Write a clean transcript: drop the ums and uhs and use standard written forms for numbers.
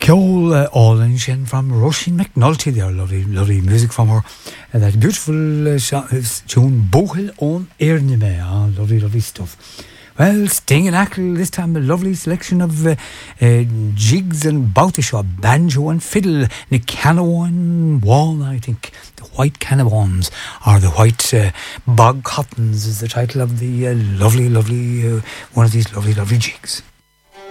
Ceol All Shin from Roisin McNulty there, lovely music from her. And that beautiful tune, Bohil on Ernime, lovely stuff. Well, Sting and Ackle, this time a lovely selection of jigs and bautisha, banjo and fiddle, Nicanawan Wall, I think. The White Canawans, or the White Bog Cottons is the title of the lovely, one of these lovely jigs.